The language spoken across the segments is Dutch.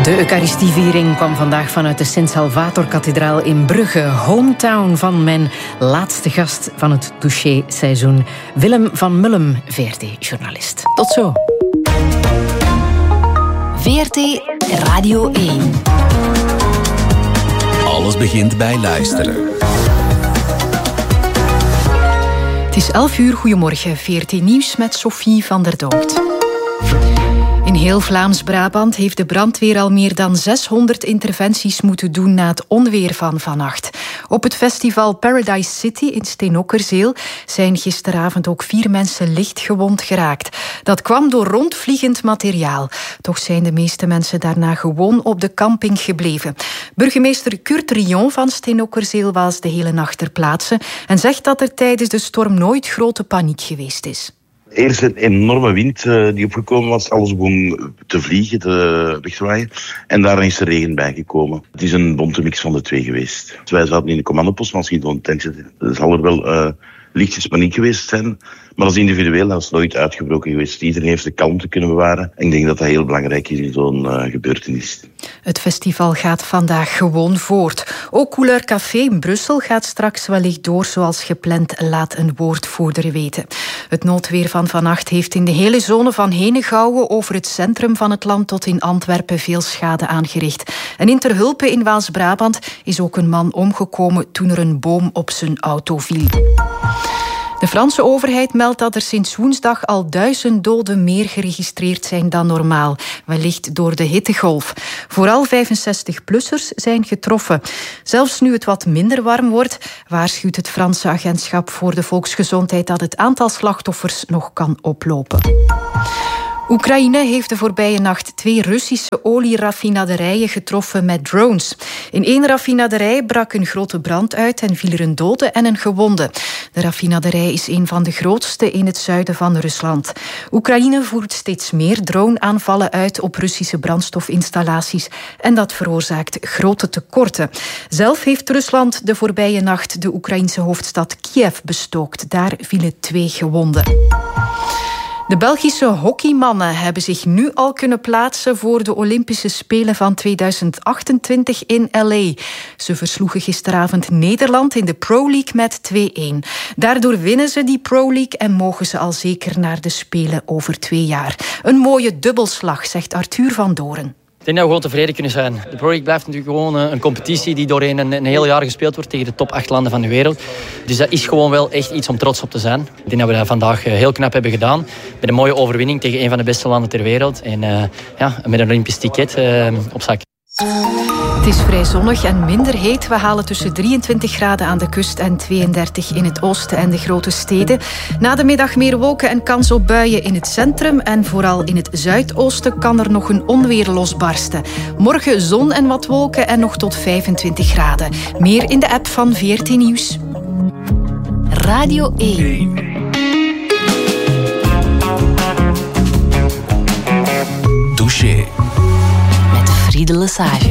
De Eucharistieviering kwam vandaag vanuit de Sint-Salvator-kathedraal in Brugge, hometown van mijn laatste gast van het Touché-seizoen, Willem van Mullum, VRT-journalist. Tot zo. VRT Radio 1. Alles begint bij luisteren. Het is 11 uur, goedemorgen. VRT Nieuws met Sophie van der Donkt. In heel Vlaams-Brabant heeft de brandweer al meer dan 600 interventies moeten doen na het onweer van vannacht. Op het festival Paradise City in Steenokkerzeel zijn gisteravond ook 4 mensen licht gewond geraakt. Dat kwam door rondvliegend materiaal. Toch zijn de meeste mensen daarna gewoon op de camping gebleven. Burgemeester Kurt Rion van Steenokkerzeel was de hele nacht ter plaatse en zegt dat er tijdens de storm nooit grote paniek geweest is. Eerst een enorme wind die opgekomen was. Alles begon te vliegen, weg te waaien. En daarna is er regen bijgekomen. Het is een bonte mix van de twee geweest. Wij zaten in de commandopost, maar als je in een tent zit, zal er wel lichtjes paniek geweest zijn. Maar als individueel, dat is nooit uitgebroken geweest. Iedereen heeft de kalmte kunnen bewaren. En ik denk dat dat heel belangrijk is in zo'n gebeurtenis. Het festival gaat vandaag gewoon voort. Ook Couleur Café in Brussel gaat straks wellicht door zoals gepland, laat een woordvoerder weten. Het noodweer van vannacht heeft in de hele zone van Henegouwen over het centrum van het land tot in Antwerpen veel schade aangericht. En in Terhulpe in Waals-Brabant is ook een man omgekomen toen er een boom op zijn auto viel. De Franse overheid meldt dat er sinds woensdag al 1000 doden meer geregistreerd zijn dan normaal, wellicht door de hittegolf. Vooral 65-plussers zijn getroffen. Zelfs nu het wat minder warm wordt, waarschuwt het Franse agentschap voor de volksgezondheid dat het aantal slachtoffers nog kan oplopen. Oekraïne heeft de voorbije nacht 2 Russische olieraffinaderijen getroffen met drones. In 1 raffinaderij brak een grote brand uit en viel er een dode en een gewonde. De raffinaderij is een van de grootste in het zuiden van Rusland. Oekraïne voert steeds meer drone-aanvallen uit op Russische brandstofinstallaties en dat veroorzaakt grote tekorten. Zelf heeft Rusland de voorbije nacht de Oekraïnse hoofdstad Kiev bestookt. Daar vielen 2 gewonden. De Belgische hockeymannen hebben zich nu al kunnen plaatsen voor de Olympische Spelen van 2028 in LA. Ze versloegen gisteravond Nederland in de Pro League met 2-1. Daardoor winnen ze die Pro League en mogen ze al zeker naar de Spelen over 2 jaar. Een mooie dubbelslag, zegt Arthur van Doren. Ik denk dat we gewoon tevreden kunnen zijn. De Pro League blijft natuurlijk gewoon een competitie die doorheen een heel jaar gespeeld wordt tegen de top 8 landen van de wereld. Dus dat is gewoon wel echt iets om trots op te zijn. Ik denk dat we dat vandaag heel knap hebben gedaan. Met een mooie overwinning tegen een van de beste landen ter wereld. En met een Olympisch ticket op zak. Het is vrij zonnig en minder heet. We halen tussen 23 graden aan de kust en 32 in het oosten en de grote steden. Na de middag meer wolken en kans op buien in het centrum. En vooral in het zuidoosten kan er nog een onweer losbarsten. Morgen zon en wat wolken en nog tot 25 graden. Meer in de app van VRT Nieuws. Radio 1. Touché. Met Friede Lesage.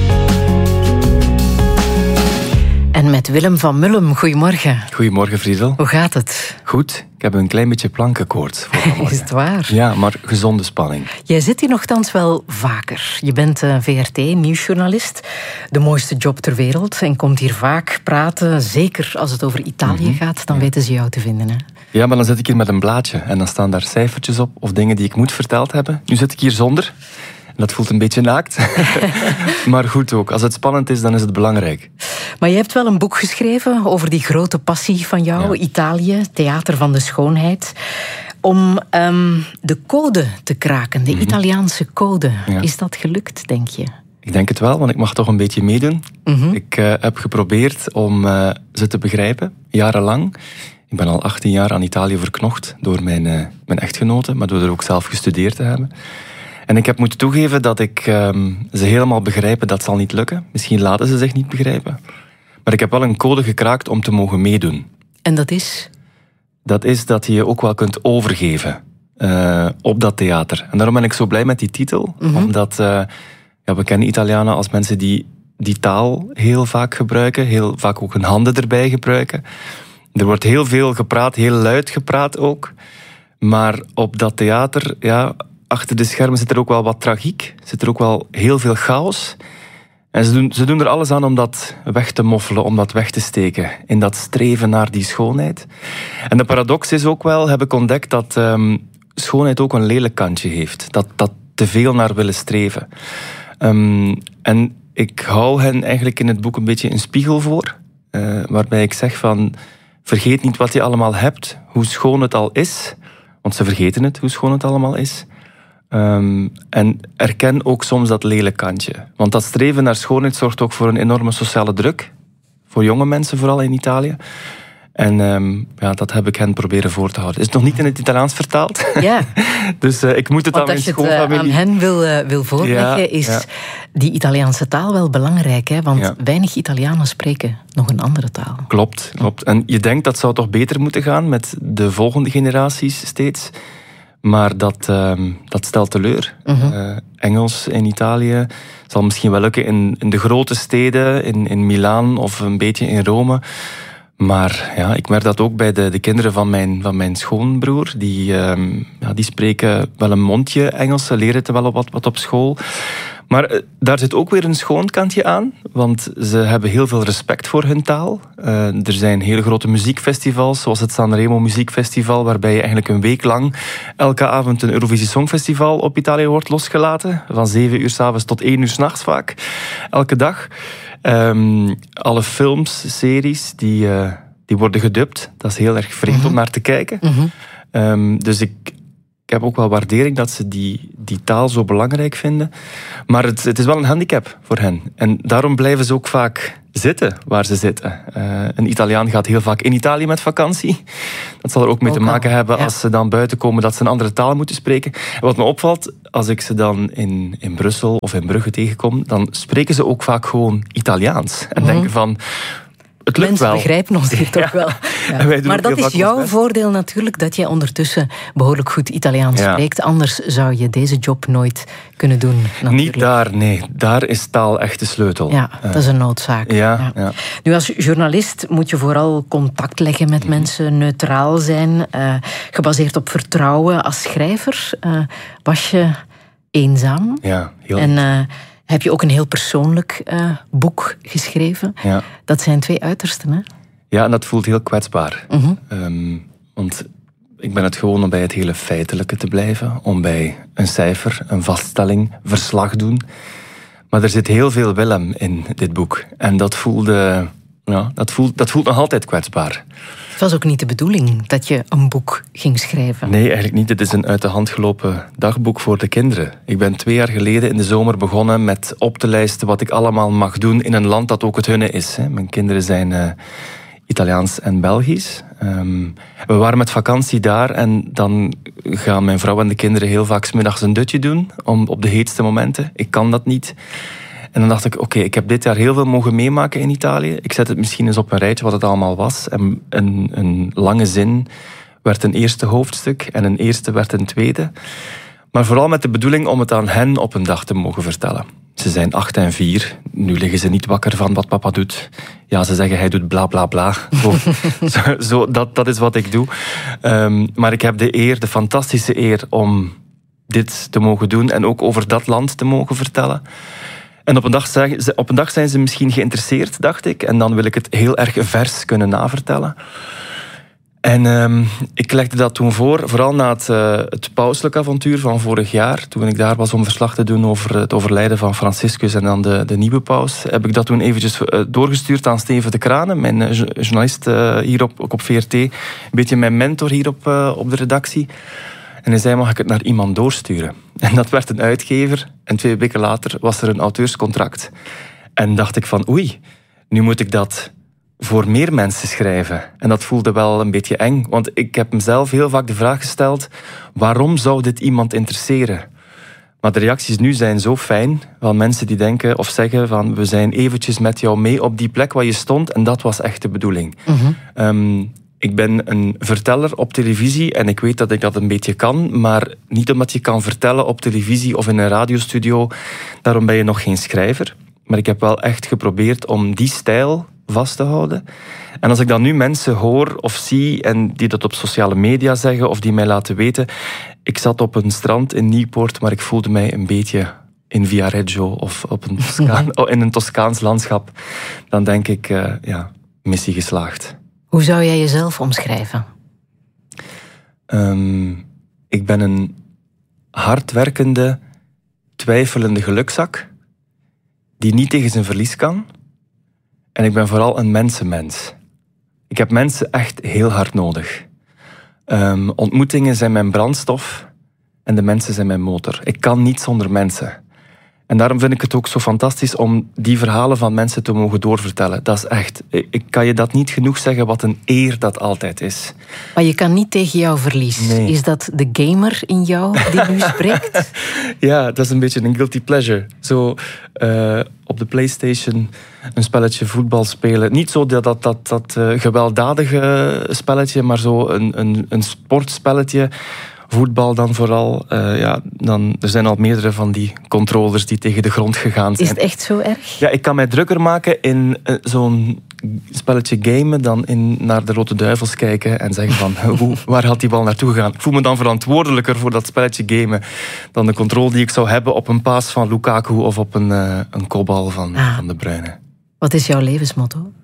En met Willem van Mullum, goedemorgen. Goedemorgen, Friedel. Hoe gaat het? Goed, ik heb een klein beetje plankenkoorts voor vanmorgen. Is het waar? Ja, maar gezonde spanning. Jij zit hier nogthans wel vaker. Je bent VRT-nieuwsjournalist, de mooiste job ter wereld, en komt hier vaak praten. Zeker als het over Italië gaat, dan weten ze jou te vinden, hè? Ja, maar dan zit ik hier met een blaadje en dan staan daar cijfertjes op of dingen die ik moet verteld hebben. Nu zit ik hier zonder. Dat voelt een beetje naakt. Maar goed ook. Als het spannend is, dan is het belangrijk. Maar je hebt wel een boek geschreven over die grote passie van jou, ja. Italië, theater van de schoonheid. Om de code te kraken, de Italiaanse code. Ja. Is dat gelukt, denk je? Ik denk het wel, want ik mag toch een beetje meedoen. Ik heb geprobeerd om ze te begrijpen, jarenlang. Ik ben al 18 jaar aan Italië verknocht door mijn echtgenote, maar door er ook zelf gestudeerd te hebben. En ik heb moeten toegeven dat ik ze helemaal begrijpen, dat zal niet lukken. Misschien laten ze zich niet begrijpen. Maar ik heb wel een code gekraakt om te mogen meedoen. En dat is? Dat is dat je je ook wel kunt overgeven op dat theater. En daarom ben ik zo blij met die titel. Omdat we kennen Italianen als mensen die taal heel vaak gebruiken. Heel vaak ook hun handen erbij gebruiken. Er wordt heel veel gepraat, heel luid gepraat ook. Maar op dat theater, achter de schermen zit er ook wel wat tragiek. Zit er ook wel heel veel chaos. En ze doen er alles aan om dat weg te moffelen, om dat weg te steken. In dat streven naar die schoonheid. En de paradox is ook wel, heb ik ontdekt, dat schoonheid ook een lelijk kantje heeft. Dat te veel naar willen streven. En ik hou hen eigenlijk in het boek een beetje een spiegel voor. Waarbij ik zeg van, vergeet niet wat je allemaal hebt, hoe schoon het al is. Want ze vergeten het, hoe schoon het allemaal is. En erken ook soms dat lelijk kantje. Want dat streven naar schoonheid zorgt ook voor een enorme sociale druk. Voor jonge mensen, vooral in Italië. En dat heb ik hen proberen voor te houden. Is het nog niet in het Italiaans vertaald? Ja. Dus ik moet het aan mijn schoonfamilie... Als je het aan hen wil voorleggen, is die Italiaanse taal wel belangrijk. Hè? Want weinig Italianen spreken nog een andere taal. Klopt. En je denkt dat zou toch beter moeten gaan met de volgende generaties steeds. Maar dat stelt teleur. Engels in Italië zal misschien wel lukken in de grote steden, in Milaan of een beetje in Rome. Maar ik merk dat ook bij de kinderen van mijn schoonbroer. Die spreken wel een mondje Engels, ze leren het wel wat op school. Maar daar zit ook weer een schoon kantje aan, want ze hebben heel veel respect voor hun taal. Er zijn hele grote muziekfestivals, zoals het Sanremo Muziekfestival, waarbij je eigenlijk een week lang elke avond een Eurovisie Songfestival op Italië wordt losgelaten. Van 7 uur 's avonds tot 1 uur 's nachts vaak. Elke dag. Alle films, series, die worden gedubt. Dat is heel erg vreemd om naar te kijken. Dus ik heb ook wel waardering dat ze die taal zo belangrijk vinden. Maar het is wel een handicap voor hen. En daarom blijven ze ook vaak zitten waar ze zitten. Een Italiaan gaat heel vaak in Italië met vakantie. Dat zal er ook mee te maken hebben als ze dan buiten komen dat ze een andere taal moeten spreken. En wat me opvalt, als ik ze dan in Brussel of in Brugge tegenkom, dan spreken ze ook vaak gewoon Italiaans. En denken van... Het lukt Mensen wel. begrijpen ons hier toch wel. Ja. Maar dat is jouw voordeel natuurlijk, dat jij ondertussen behoorlijk goed Italiaans spreekt. Anders zou je deze job nooit kunnen doen. Natuurlijk. Niet daar, nee. Daar is taal echt de sleutel. Ja, dat is een noodzaak. Ja. Nu, als journalist moet je vooral contact leggen met mensen, neutraal zijn, gebaseerd op vertrouwen. Als schrijver was je eenzaam. Ja, heel eenzaam. Heb je ook een heel persoonlijk boek geschreven. Ja. Dat zijn 2 uitersten, hè? Ja, en dat voelt heel kwetsbaar. Want ik ben het gewoon om bij het hele feitelijke te blijven. Om bij een cijfer, een vaststelling, verslag doen. Maar er zit heel veel Willem in dit boek. En dat voelde dat voelt nog altijd kwetsbaar. Het was ook niet de bedoeling dat je een boek ging schrijven. Nee, eigenlijk niet. Het is een uit de hand gelopen dagboek voor de kinderen. Ik ben 2 jaar geleden in de zomer begonnen met op te lijsten wat ik allemaal mag doen in een land dat ook het hunne is. Mijn kinderen zijn Italiaans en Belgisch. We waren met vakantie daar en dan gaan mijn vrouw en de kinderen heel vaak 's middags een dutje doen op de heetste momenten. Ik kan dat niet. En dan dacht ik, oké, ik heb dit jaar heel veel mogen meemaken in Italië. Ik zet het misschien eens op een rijtje wat het allemaal was. En een lange zin werd een eerste hoofdstuk en een eerste werd een tweede. Maar vooral met de bedoeling om het aan hen op een dag te mogen vertellen. Ze zijn 8 en 4. Nu liggen ze niet wakker van wat papa doet. Ja, ze zeggen hij doet bla bla bla. Dat is wat ik doe. Maar ik heb de fantastische eer om dit te mogen doen en ook over dat land te mogen vertellen. En op een dag zijn ze misschien geïnteresseerd, dacht ik. En dan wil ik het heel erg vers kunnen navertellen. En ik legde dat toen voor, vooral na het pauselijk avontuur van vorig jaar. Toen ik daar was om verslag te doen over het overlijden van Franciscus en dan de nieuwe paus. Heb ik dat toen eventjes doorgestuurd aan Steven de Kranen, mijn journalist hier op VRT. Een beetje mijn mentor hier op de redactie. En hij zei, mag ik het naar iemand doorsturen? En dat werd een uitgever. En 2 weken later was er een auteurscontract. En dacht ik van, oei, nu moet ik dat voor meer mensen schrijven. En dat voelde wel een beetje eng. Want ik heb mezelf heel vaak de vraag gesteld, waarom zou dit iemand interesseren? Maar de reacties nu zijn zo fijn van mensen die denken of zeggen van, we zijn eventjes met jou mee op die plek waar je stond. En dat was echt de bedoeling. Ik ben een verteller op televisie en ik weet dat ik dat een beetje kan, maar niet omdat je kan vertellen op televisie of in een radiostudio, daarom ben je nog geen schrijver. Maar ik heb wel echt geprobeerd om die stijl vast te houden. En als ik dan nu mensen hoor of zie en die dat op sociale media zeggen of die mij laten weten, ik zat op een strand in Nieuwpoort, maar ik voelde mij een beetje in Viareggio of op in een Toscaans landschap, dan denk ik, missie geslaagd. Hoe zou jij jezelf omschrijven? Ik ben een hardwerkende, twijfelende gelukzak die niet tegen zijn verlies kan. En ik ben vooral een mensenmens. Ik heb mensen echt heel hard nodig. Ontmoetingen zijn mijn brandstof en de mensen zijn mijn motor. Ik kan niet zonder mensen. En daarom vind ik het ook zo fantastisch om die verhalen van mensen te mogen doorvertellen. Dat is echt, ik kan je dat niet genoeg zeggen, wat een eer dat altijd is. Maar je kan niet tegen jouw verlies. Nee. Is dat de gamer in jou die nu spreekt? Ja, dat is een beetje een guilty pleasure. Zo op de PlayStation een spelletje voetbal spelen. Niet zo dat gewelddadige spelletje, maar zo een sportspelletje. Voetbal dan vooral. Er zijn al meerdere van die controllers die tegen de grond gegaan zijn. Is het echt zo erg? Ja, ik kan mij drukker maken in zo'n spelletje gamen dan naar de Rode Duivels kijken en zeggen van, waar had die bal naartoe gegaan? Ik voel me dan verantwoordelijker voor dat spelletje gamen dan de controle die ik zou hebben op een paas van Lukaku of op een kopbal van De Bruyne. Wat is jouw levensmotto?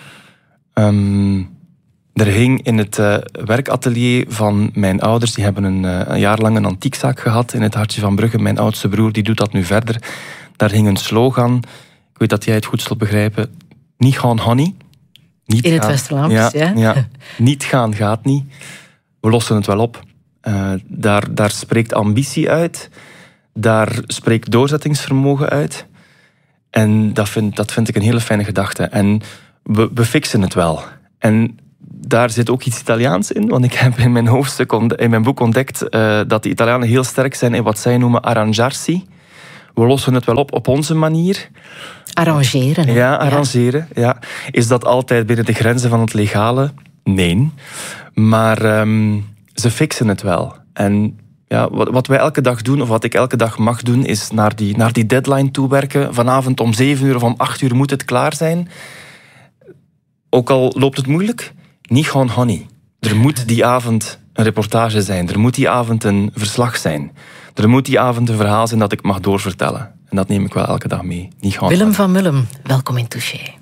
Er hing in het werkatelier van mijn ouders, die hebben een jaar lang een antiekzaak gehad in het hartje van Brugge. Mijn oudste broer die doet dat nu verder. Daar hing een slogan, ik weet dat jij het goed zult begrijpen, niet gaan, honey. Niet in het Westerland, ja. Niet gaan gaat niet. We lossen het wel op. Daar spreekt ambitie uit. Daar spreekt doorzettingsvermogen uit. En dat vind ik een hele fijne gedachte. En we fixen het wel. En daar zit ook iets Italiaans in, want ik heb in mijn boek ontdekt dat de Italianen heel sterk zijn in wat zij noemen arrangiarsi. We lossen het wel op onze manier. Arrangeren. Hè? Ja, arrangeren. Ja. Is dat altijd binnen de grenzen van het legale? Nee. Maar ze fixen het wel. En ja, wat wij elke dag doen, of wat ik elke dag mag doen, is naar die deadline toewerken. Vanavond om 7 uur of om 8 uur moet het klaar zijn. Ook al loopt het moeilijk, niet gewoon honey. Er moet die avond een reportage zijn. Er moet die avond een verslag zijn. Er moet die avond een verhaal zijn dat ik mag doorvertellen. En dat neem ik wel elke dag mee. Niet gewoon Willem van Mullem, welkom in Touché.